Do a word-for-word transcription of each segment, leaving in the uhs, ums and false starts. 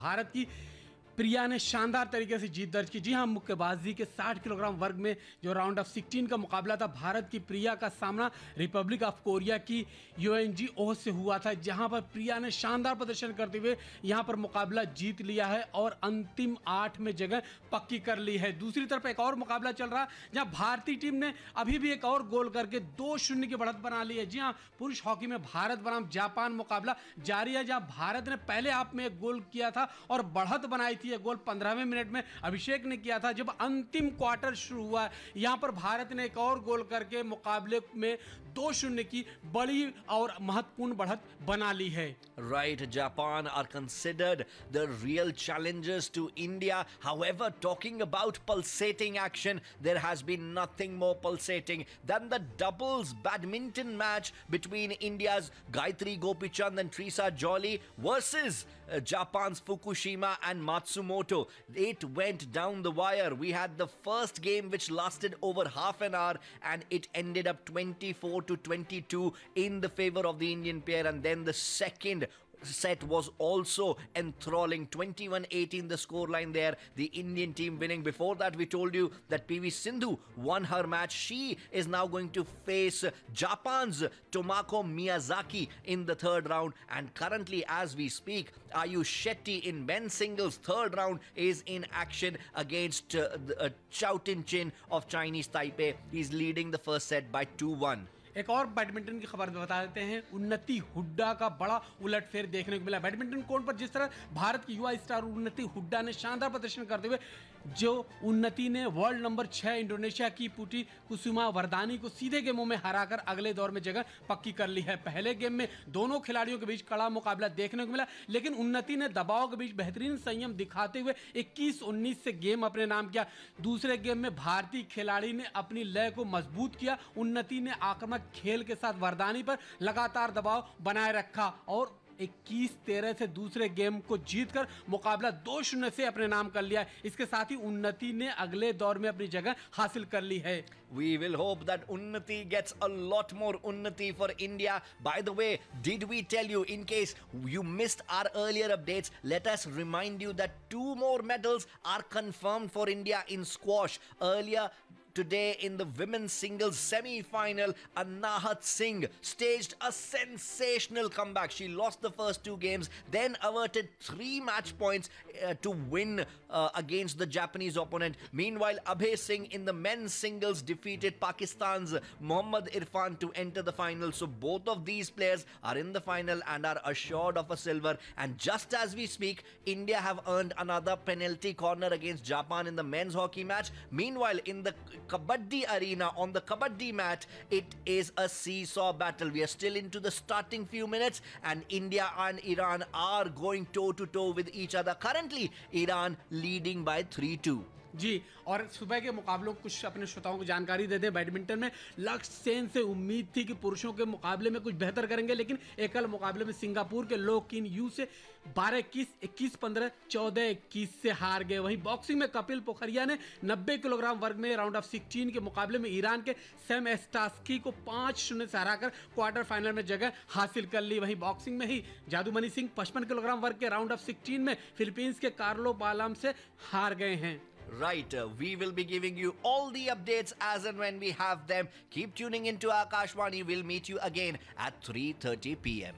भारत की प्रिया ने शानदार तरीके से जीत दर्ज की। जी हां, मुक्केबाजी के साठ किलोग्राम वर्ग में जो राउंड ऑफ सोलह का मुकाबला था, भारत की प्रिया का सामना रिपब्लिक ऑफ कोरिया की यूएनजी ओह से हुआ था, जहां पर प्रिया ने शानदार प्रदर्शन करते हुए यहां पर मुकाबला जीत लिया है और अंतिम आठ में जगह पक्की कर ली है। दूसरी तरफ एक और मुकाबला चल रहा है जहां भारतीय टीम ने अभी भी एक और गोल करके दो शून्य की बढ़त बना ली है। जी हां, पुरुष हॉकी में भारत बनाम जापान मुकाबला जारी है, जहां भारत ने पहले हाफ में एक गोल किया था और बढ़त बनाई थी। गोल पंद्रहवें मिनट में अभिषेक ने किया था। जब अंतिम क्वार्टर शुरू हुआ, यहां पर भारत ने एक और गोल करके मुकाबले में दो शून्य की बड़ी और महत्वपूर्ण बढ़त बना ली है। Right, Japan are considered the real challengers to India. However, talking about pulsating action, there has been nothing more pulsating than the doubles badminton match between India's Gayatri Gopichand and Teresa Jolly versus uh, Japan's Fukushima and Matsumoto. It went down the wire. We had the first game which lasted over half an hour and it ended up twenty-four to twenty-two in the favor of the Indian pair, and then the second set was also enthralling. Twenty-one eighteen the scoreline there, the Indian team winning. Before that, we told you that P V Sindhu won her match. She is now going to face Japan's Tomoko Miyazaki in the third round, and currently as we speak, Ayush Shetty in men's singles third round is in action against uh, uh, Chao Tin-chin of Chinese Taipei. He's leading the first set by two one. एक और badminton की खबर बता देते हैं। उन्नति हुड्डा का बड़ा उलटफेर देखने को मिला बैडमिंटन कोर्ट पर। जिस तरह भारत की युवा स्टार उन्नति हुड्डा ने शानदार प्रदर्शन करते हुए जो उन्नति ने वर्ल्ड नंबर छह इंडोनेशिया की पुटी कुसुमा वरदानी को सीधे गेमों में हराकर अगले दौर में जगह पक्की कर ली है। पहले गेम में दोनों खिलाड़ियों के बीच कड़ा मुकाबला देखने को मिला, लेकिन उन्नति ने दबाव के बीच बेहतरीन संयम दिखाते हुए इक्कीस उन्नीस से गेम अपने नाम किया। दूसरे गेम में भारतीय खिलाड़ी ने अपनी लय को मजबूत किया। उन्नति ने आक्रामक खेल के साथ वरदानी पर लगातार दबाव बनाए रखा और इक्कीस तेरह से दूसरे गेम को जीतकर मुकाबला दो शून्य से अपने नाम कर लिया। इसके साथ ही उन्नति ने अगले दौर में अपनी जगह हासिल कर ली है। We will hope that Unnati gets a lot more Unnati for India. By the way, did we tell you, in case you missed our earlier updates, let us remind you that two more medals are confirmed for India in squash. Earlier today in the women's singles semi-final, Anahat Singh staged a sensational comeback. She lost the first two games, then averted three match points uh, to win uh, against the Japanese opponent. Meanwhile, Abhay Singh in the men's singles defeated Pakistan's Mohammad Irfan to enter the final. So both of these players are in the final and are assured of a silver. And just as we speak, India have earned another penalty corner against Japan in the men's hockey match. Meanwhile, in the Kabaddi arena, on the Kabaddi mat, it is a seesaw battle. We are still into the starting few minutes and India and Iran are going toe to toe with each other. Currently, Iran leading by three two. जी, और सुबह के मुकाबलों को कुछ अपने श्रोताओं को जानकारी दे दें। बैडमिंटन में लक्ष्य सेन से उम्मीद थी कि पुरुषों के मुकाबले में कुछ बेहतर करेंगे, लेकिन एकल मुकाबले में सिंगापुर के लो किन यू से बारह इक्कीस, इक्कीस पंद्रह, चौदह इक्कीस से हार गए। वहीं बॉक्सिंग में कपिल पोखरिया ने नब्बे किलोग्राम वर्ग में राउंड ऑफ सोलह के मुकाबले में ईरान के सैम एस्टास्की को पाँच शून्य से हराकर क्वार्टर फाइनल में जगह हासिल कर ली। वहीं बॉक्सिंग में ही जादूमणि सिंह पचपन किलोग्राम वर्ग के राउंड ऑफ सोलह में फिलीपींस के कार्लो बालाम से हार गए हैं। Right, uh, we will be giving you all the updates as and when we have them. Keep tuning into Akashvani. We'll meet you again at three thirty p m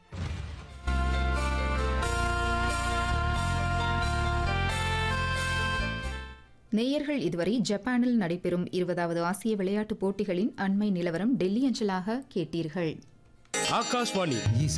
நேயர்கள் இதுவரை ஜப்பானில் நடைபெறும் இருபதாவது ஆசிய விளையாட்டுப் போட்டிகளின் அண்மை நிலவரம் டெல்லி அஞ்சலாக கேட்டீர்கள். ஆகாஷ்வாணி